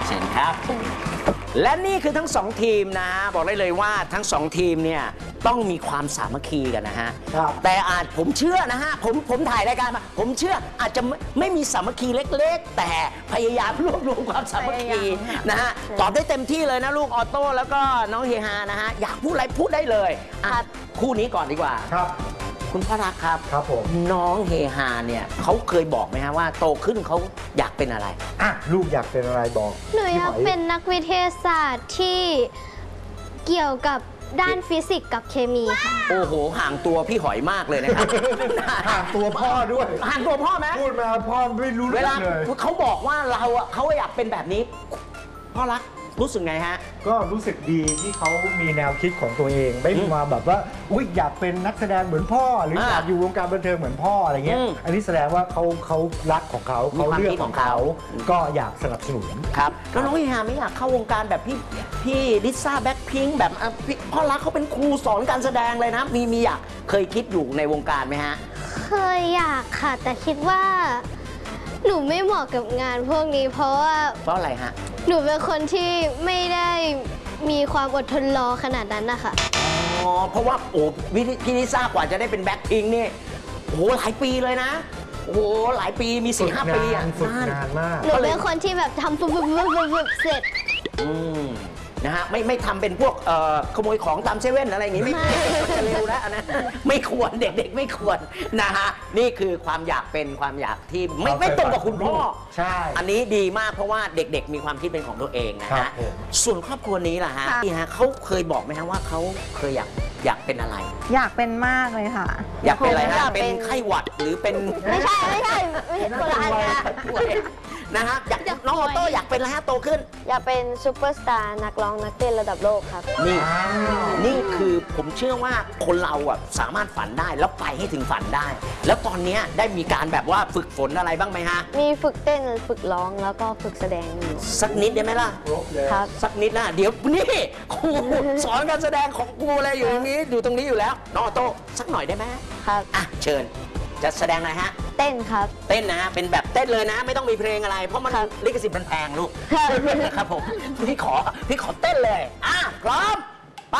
เชิญครับและนี่คือทั้ง2ทีมนะบอกได้เลยว่าทั้ง2ทีมเนี่ยต้องมีความสามัคคีกันนะฮะแต่อาจผมเชื่อนะฮะผมถ่ายรายการมาผมเชื่ออาจจะไม่มีสามัคคีเล็กๆแต่พยายามรวบรวมความสามัคคีนะฮะตอบได้เต็มที่เลยนะลูกออโต้แล้วก็น้องเฮฮานะฮะอยากพูดอะไรพูดได้เลยคู่นี้ก่อนดีกว่าครับคุณพ่อรักครับครับผมน้องเฮฮาเนี่ยเขาเคยบอกไหมฮะว่าโตขึ้นเขาอยากเป็นอะไรลูกอยากเป็นอะไรบอกหนูอยากเป็นนักวิทยาศาสตร์ที่เกี่ยวกับด้านฟิสิกส์กับเคมีค่ะโอ้โหห่างตัวพี่หอยมากเลยนะครับห่างตัวพ่อด้วยห่างตัวพ่อไหมพูดมาพ่อไม่รู้เรื่องเลยเขาบอกว่าเขาอยากเป็นแบบนี้พ่อรักรู้สึกไงฮะก็รู้สึกดีที่เขามีแนวคิดของตัวเองไม่มาแบบว่าอยากเป็นนักแสดงเหมือนพ่อหรืออยากอยู่วงการบันเทิงเหมือนพ่ออะไรเงี้ยอันนี้แสดงว่าเขารักของเขาเลือกของเขาก็อยากสนับสนุนครับแล้วน้องเฮฮาไม่อยากเข้าวงการแบบพี่ลิซ่าแบ็คพิงค์แบบพ่อรักเขาเป็นครูสอนการแสดงเลยนะมีอยากเคยคิดอยู่ในวงการไหมฮะเคยอยากค่ะแต่คิดว่าหนูไม่เหมาะกับงานพวกนี้เพราะอะไรฮะหนูเป็นคนที่ไม่ได้มีความอดทนรอขนาดนั้นนะคะเพราะว่าพี่ลิซ่ากว่าจะได้เป็นแบ็คพิงค์นี่หลายปีเลยนะหลายปีมี 4-5 ปีฝึกนานมากหนูเป็นคนที่แบบทำปุ๊บเสร็จนะฮะไม่ทำเป็นพวกขโมยของตามเซเว่นอะไรอย่างงี้ไม่จะเร็วแล้วนะไม่ควรเด็กๆไม่ควรนะฮะนี่คือความอยากเป็นความอยากที่ไม่ตรงกับคุณพ่อใช่อันนี้ดีมากเพราะว่าเด็กๆมีความคิดเป็นของตัวเองนะฮะส่วนครอบครัวนี้ล่ะฮะนี่ฮะเขาเคยบอกไหมฮะว่าเขาเคยอยากเป็นอะไรอยากเป็นมากเลยค่ะอยากเป็นอะไรฮะเป็นไข้หวัดหรือเป็นไม่ใช่คนละอันนะฮะน้องออโต้อยากเป็นอะไรฮะโตขึ้นอยากเป็นซูเปอร์สตาร์นักร้องนักเต้นระดับโลกครับนี่คือผมเชื่อว่าคนเราสามารถฝันได้แล้วไปให้ถึงฝันได้แล้วตอนนี้ได้มีการแบบว่าฝึกฝนอะไรบ้างไหมฮะมีฝึกเต้นฝึกร้องแล้วก็ฝึกแสดงอยู่สักนิดได้ไหมล่ะครับสักนิดนะเดี๋ยวนี่ครูสอนการแสดงของครูอะไรอยู่ตรงนี้อยู่แล้วน้องออโต้สักหน่อยได้ไหมครับเชิญจะแสดงอะไรฮะเต้นครับเต้นนะเป็นแบบเต้นเลยนะไม่ต้องมีเพลงอะไรเพราะมันลิขสิทธิ์มันแพงลูกครับผมพี่ขอเต้นเลยพร้อมไป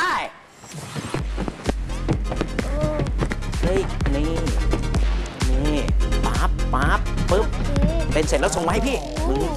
เฮ้ยนี่ปั๊บปึ๊บเป็นเสร็จแล้วส่งมาให้พี่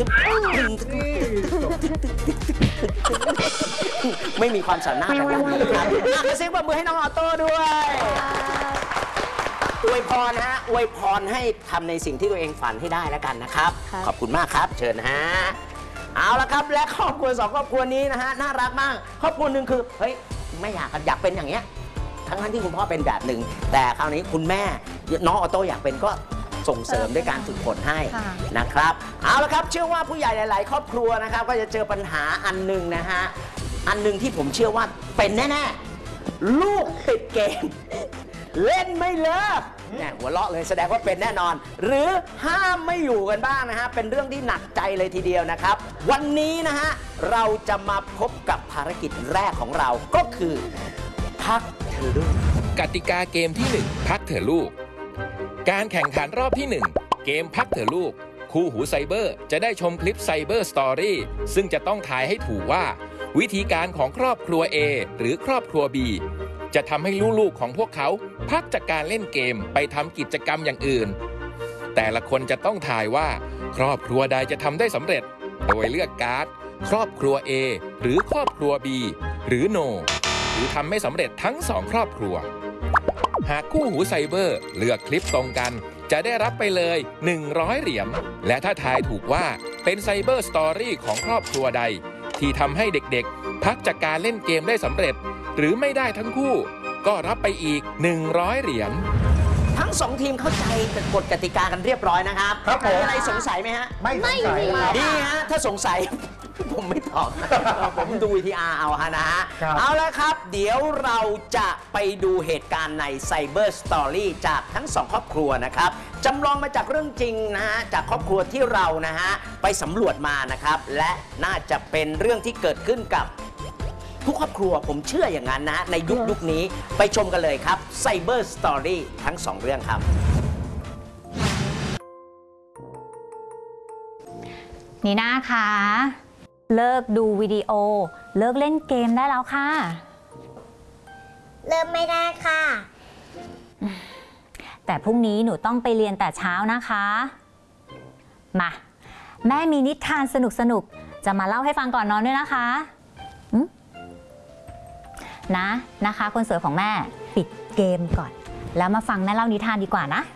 ไม่มีความสามารถแบบนี้ครับขอเสียงปรบมือให้น้องออโต้ด้วยอวยพรฮะอวยพรให้ทำในสิ่งที่ตัวเองฝันให้ได้แล้วกันนะครับขอบคุณมากครับเชิญฮะเอาละครับและครอบครัว2ครอบครัวนี้นะฮะน่ารักมากครอบครัวหนึ่งคือเฮ้ยไม่อยากเป็นอย่างเงี้ยทั้งที่คุณพ่อเป็นแบบหนึ่งแต่คราวนี้คุณแม่น้องออโต้อยากเป็นก็ส่งเสริมด้วยการฝึกฝนให้นะครับเอาละครับเชื่อว่าผู้ใหญ่หลายๆครอบครัวนะครับก็จะเจอปัญหาอันหนึ่งนะฮะอันหนึ่งที่ผมเชื่อว่าเป็นแน่ๆลูกติดเกมเล่นไม่เลิกเนี่ยหัวเราะเลยแสดงว่าเป็นแน่นอนหรือห้ามไม่อยู่กันบ้างนะฮะเป็นเรื่องที่หนักใจเลยทีเดียวนะครับวันนี้นะฮะเราจะมาพบกับภารกิจแรกของเราก็คือพักเถอะลูกกติกาเกมที่ 1 พักเถอะลูกการแข่งขันรอบที่ 1เกมพักเถอะลูกคู่หูไซเบอร์จะได้ชมคลิปไซเบอร์สตอรี่ซึ่งจะต้องทายให้ถูกว่าวิธีการของครอบครัว A หรือครอบครัว Bจะทำให้ลูกๆของพวกเขาพักจากการเล่นเกมไปทำกิจกรรมอย่างอื่นแต่ละคนจะต้องทายว่าครอบครัวใดจะทำได้สำเร็จโดยเลือกการ์ดครอบครัว A หรือครอบครัว B หรือ No หรือทำไม่สำเร็จทั้ง2ครอบครัวหากคู่หูไซเบอร์เลือกคลิปตรงกันจะได้รับไปเลย100เหรียญและถ้าทายถูกว่าเป็นไซเบอร์สตอรี่ของครอบครัวใดที่ทำให้เด็กๆพักจากการเล่นเกมได้สำเร็จหรือไม่ได้ทั้งคู่ก็รับไปอีก100เหรียญทั้ง2ทีมเข้าใจกฎกติกากันเรียบร้อยนะครับมีอะไรสงสัยไหมฮะไม่สงสัยดีฮะถ้าสงสัยผมไม่ตอบผมดู VTR เอาฮะนะฮะเอาละครับเดี๋ยวเราจะไปดูเหตุการณ์ใน Cyber Story จากทั้ง2ครอบครัวนะครับจำลองมาจากเรื่องจริงนะฮะจากครอบครัวที่เรานะฮะไปสำรวจมานะครับและน่าจะเป็นเรื่องที่เกิดขึ้นกับทุกครอบครัวผมเชื่ออย่างนั้นนะในยุคนี้ไปชมกันเลยครับ Cyber Story ทั้ง2เรื่องครับนีน่าคะเลิกดูวิดีโอเลิกเล่นเกมได้แล้วค่ะเริ่มไม่ได้ค่ะแต่พรุ่งนี้หนูต้องไปเรียนแต่เช้านะคะมาแม่มีนิทานสนุกๆจะมาเล่าให้ฟังก่อนนอนด้วยนะคะนะคะคนสวยของแม่ปิดเกมก่อนแล้วมาฟังแม่เล่านิทานดีกว่านะ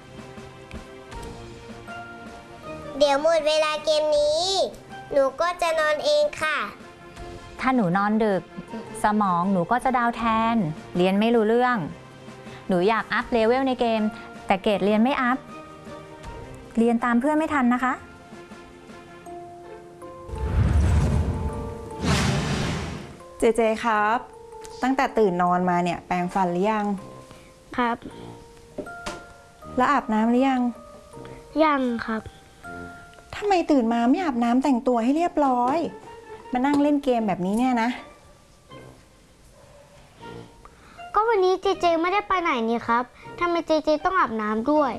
เดี๋ยวหมดเวลาเกมนี้ หนูก็จะนอนเองค่ะถ้าหนูนอนดึกสมองหนูก็จะดาวแทนเรียนไม่รู้เรื่องหนูอยากอัพเลเวลในเกมแต่เกรดเรียนไม่อัพเรียนตามเพื่อนไม่ทันนะคะเจเจครับ ตั้งแต่ตื่นนอนมาเนี่ยแปรงฟันหรือยังครับแล้วอาบน้ำหรือยังยังครับทำไมตื่นมาไม่อาบน้ำแต่งตัวให้เรียบร้อย มานั่งเล่นเกมแบบนี้เนี่ยนะก็วันนี้เจเจไม่ได้ไปไหนนี่ครับทำไมเจเจต้องอาบน้ำด้วย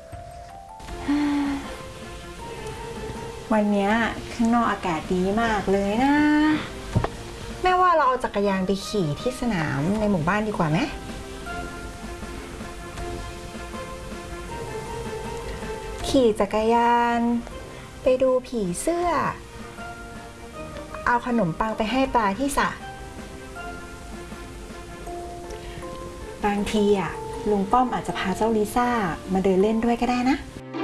วันเนี้ยข้างนอกอากาศดีมากเลยนะ แม่ว่าเราเอาจักรยานไปขี่ที่สนามในหมู่บ้านดีกว่าไหมขี่จักรยานไปดูผีเสื้อ เอาขนมปังไปให้ปลาที่สระบางทีอ่ะลุงป้อมอาจจะพาเจ้าลิซ่ามาเดินเล่นด้วยก็ได้นะ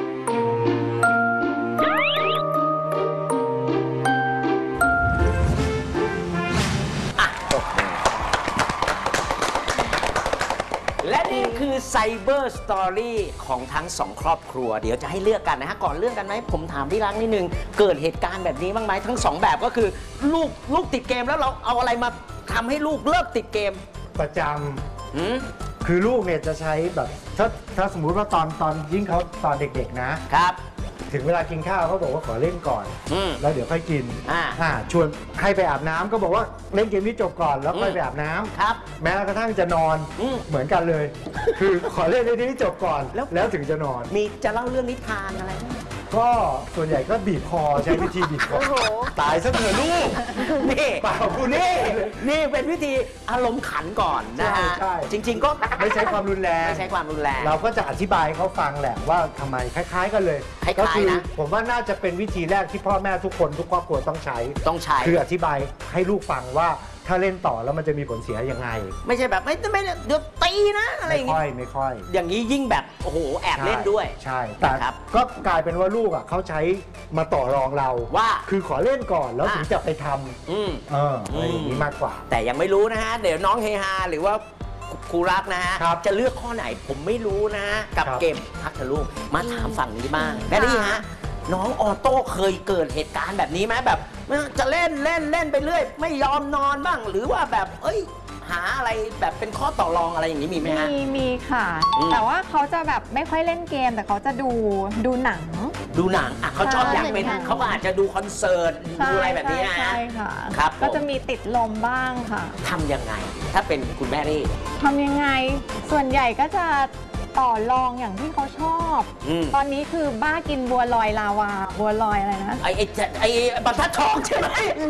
และนี่คือไซเบอร์สตอรี่ของทั้งสองครอบครัวเดี๋ยวจะให้เลือกกันนะฮะก่อนเลือกกันไหมผมถามที่รักนิดนึงเกิดเหตุการณ์แบบนี้บ้างไหมทั้งสองแบบก็คือลูกติดเกมแล้วเราเอาอะไรมาทำให้ลูกเลิกติดเกมประจำคือลูกเนี่ยจะใช้แบบถ้าสมมุติว่าตอนยิ่งเขาตอนเด็กๆนะครับถึงเวลากินข้าวเขาบอกว่าขอเล่นก่อนแล้วเดี๋ยวค่อยกินชวนให้ไปอาบน้ำก็บอกว่าเล่นเกมนี้จบก่อนแล้วค่อยไปอาบน้ำครับแม้กระทั่งจะนอนเหมือนกันเลย คือขอเล่นเรื่องนี้จบก่อนแล้วถึงจะนอนมีจะเล่าเรื่องนิทานอะไรไหมก็ส่วนใหญ่ก็บีบคอใช้วิธีบีบคอตายซะเถอะลูกนี่เปล่าคุณนี่เป็นวิธีอารมณ์ขันก่อนนะฮะจริงๆก็ไม่ใช้ความรุนแรงไม่ใช้ความรุนแรงเราก็จะอธิบายเขาฟังแหละว่าทำไมคล้ายๆกันเลยก็คือผมว่าน่าจะเป็นวิธีแรกที่พ่อแม่ทุกคนทุกครอบครัวต้องใช้คืออธิบายให้ลูกฟังว่าถ้าเล่นต่อแล้วมันจะมีผลเสียยังไงไม่ใช่แบบไม่เดี๋ยวตีนะอะไรอย่างงี้ไม่ค่อยอย่างนี้ยิ่งแบบโอ้โหแอบเล่นด้วยใช่แต่ก็กลายเป็นว่าลูกอ่ะเขาใช้มาต่อรองเราว่าคือขอเล่นก่อนแล้วถึงจะไปทำอะไรอย่างนี้มากกว่าแต่ยังไม่รู้นะฮะเดี๋ยวน้องเฮฮาหรือว่าครูรักนะฮะจะเลือกข้อไหนผมไม่รู้นะกับเกมพักทะลุมาถามฝั่งนี้บ้างแม่นี่ฮะน้องออโต้เคยเกิดเหตุการณ์แบบนี้ไหมแบบจะเล่นไปเรื่อยไม่ยอมนอนบ้างหรือว่าแบบหาอะไรแบบเป็นข้อต่อรองอะไรอย่างนี้มีไหมฮะมีค่ะแต่ว่าเขาจะแบบไม่ค่อยเล่นเกมแต่เขาจะดูหนังอ่ะเขาชอบอยากเป็นเขาอาจจะดูคอนเสิร์ตดูอะไรแบบนี้นะใช่ค่ะครับก็จะมีติดลมบ้างค่ะทำยังไงถ้าเป็นคุณแม่นี่ทำยังไงส่วนใหญ่ก็จะต่อรองอย่างที่เขาชอบตอนนี้คือบ้ากินบัวลอยลาวาบัวลอยอะไรนะไอ้บรรทัดทองใช่ไหม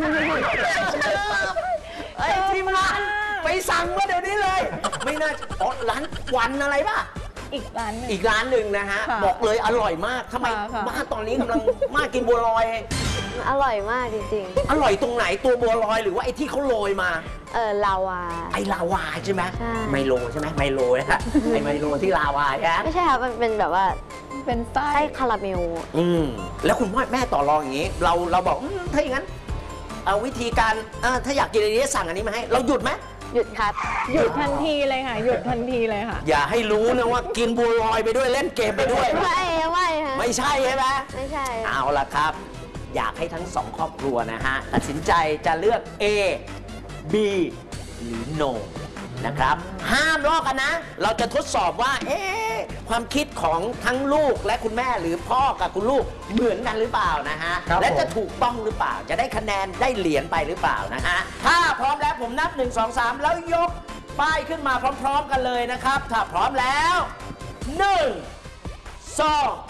ไอ้ทีมงานไปสั่งมาเดี๋ยวนี้เลยไม่น่าร้านวันอะไรป่ะอีกร้านหนึ่งนะฮะบอกเลยอร่อยมากทำไมบ้านตอนนี้กำลังมากินบัวลอยอร่อยมากจริงๆอร่อยตรงไหนตัวบัวลอยหรือว่าไอ้ที่เขาโรยมาลาวาไอ้ลาวาใช่ไหมไมโลใช่ไหมไมโลนะฮะไอ้ไมโลที่ลาวาใช่ไหมไม่ใช่ครับมันเป็นแบบว่าเป็นไส้คาราเมลแล้วคุณพ่อแม่ต่อรองอย่างนี้เราบอกถ้าอย่างนั้นเอาวิธีการถ้าอยากกินอันนี้สั่งอันนี้มาให้เราหยุดไหมหยุดครับหยุดทันทีเลยค่ะหยุดทันทีเลยค่ะอย่าให้รู้นะว่ากินบัวลอยไปด้วยเล่นเกมไปด้วยไม่ใช่ใช่ไหมไม่ใช่เอาล่ะครับอยากให้ทั้งสองครอบครัวนะฮะตัดสินใจจะเลือก A B หรือ No นะครับห้ามลอกกันนะเราจะทดสอบว่าความคิดของทั้งลูกและคุณแม่หรือพ่อกับคุณลูกเหมือนกันหรือเปล่านะฮะและจะถูกต้องหรือเปล่าจะได้คะแนนได้เหรียญไปหรือเปล่านะฮะถ้าพร้อมแล้วผมนับ1 2 3แล้วยกป้ายขึ้นมาพร้อมๆกันเลยนะครับถ้าพร้อมแล้ว1 2